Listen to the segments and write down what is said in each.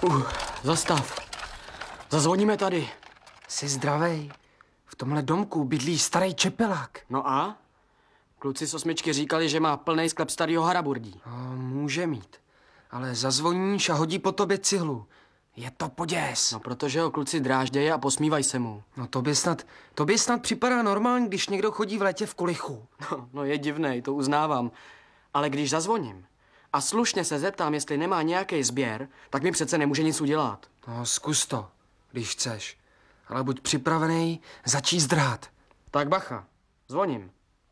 Zastav. Zazvoníme tady. Jsi zdravej. V tomhle domku bydlí starý čepelák. No a? Kluci z osmičky říkali, že má plnej sklep starýho haraburdí. No, může mít. Ale zazvoníš a hodí po tobě cihlu. Je to poděs. No, protože ho kluci dráždějí a posmívají se mu. No tobě snad připadá normální, když někdo chodí v létě v kulichu. No je divnej, to uznávám. Ale když zazvoním a slušně se zeptám, jestli nemá nějaký sběr, tak mi přece nemůže nic udělat. No, zkus to, když chceš. Ale buď připravený začít drát. Tak bacha, zvoním.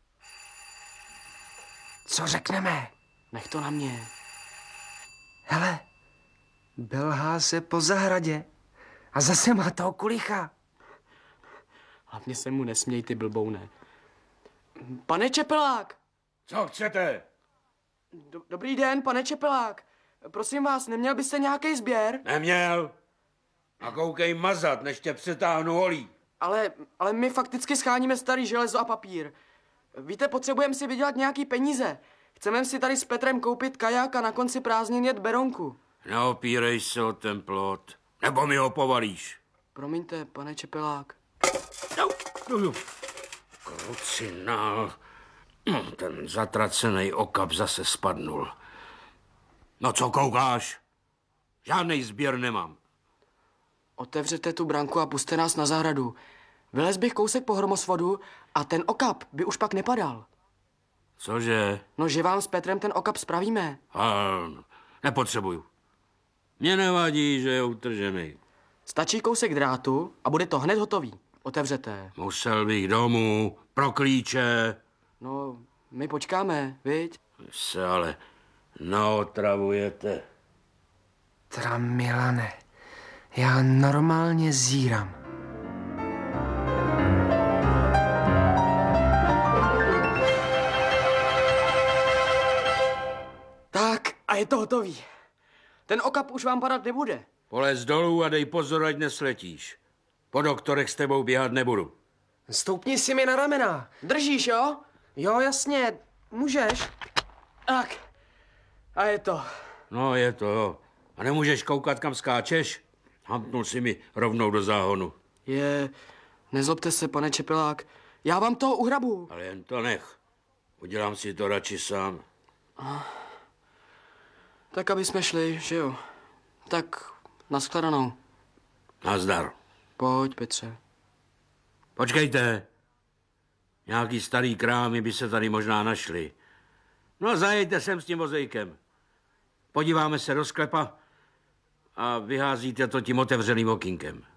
Co řekneme? Nech to na mě. Hele, belhá se po zahradě a zase má toho kulicha. Hlavně se mu nesměj, ty blboune. Pane Čepelák! Co chcete? Dobrý den, pane Čepelák. Prosím vás, neměl byste nějaký sběr? Neměl. A koukej mazat, než tě přetáhnu holí. Ale my fakticky scháníme starý železo a papír. Víte, potřebujeme si vydělat nějaký peníze. Chceme si tady s Petrem koupit kaják a na konci prázdnin jet beronku. Neopírej se o ten plot, nebo mi ho povalíš. Promiňte, pane Čepelák. Krucinál. Ten zatracený okap zase spadnul. No co koukáš? Žádnej sběr nemám. Otevřete tu branku a puste nás na zahradu. Vylez bych kousek po hromosvodu a ten okap by už pak nepadal. Cože? No, že vám s Petrem ten okap spravíme. Nepotřebuju. Mně nevadí, že je utržený. Stačí kousek drátu a bude to hned hotový. Otevřete. Musel bych domů, pro klíče. No, my počkáme, viď? Vy se ale naotravujete. Teda Milane, já normálně zírám. Tak, a je to hotový. Ten okap už vám padat nebude. Polez dolů a dej pozor, ať nesletíš. Po doktorech s tebou běhat nebudu. Stoupni si mi na ramena. Držíš, jo? Jo, jasně, můžeš. Tak, a je to. No, je to, jo. A nemůžeš koukat, kam skáčeš? Hampnul si mi rovnou do záhonu. Nezlobte se, pane Čepelák. Já vám to uhrabu. Ale jen to nech. Udělám si to radši sám. Tak, aby jsme šli, že jo? Tak, nashledanou. Nazdar. Pojď, Petře. Počkejte. Nějaký starý krámy by se tady možná našly. No, zajejte sem s tím vozejkem. Podíváme se do sklepa a vyházíte to tím otevřeným okýnkem.